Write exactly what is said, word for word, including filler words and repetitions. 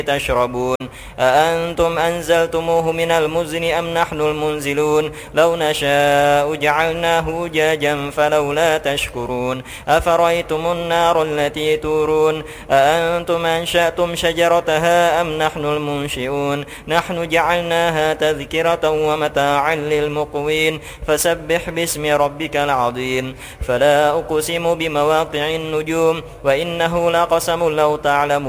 تشربون أأنتم أنزلتموه من المزن أم نحن المنزلون لو نشاء جعلناه أجاجا فلولا تشكرون أفرأيتم النار التي تورون أأنتم أنشأتم شجرتها أم نحن المنشئون نحن جعلناها تذكرة ومتاعا للمقوين فسبح باسم ربك العظيم فلا أقسم بمواقع النجوم وإنه لقسم لو تعلمون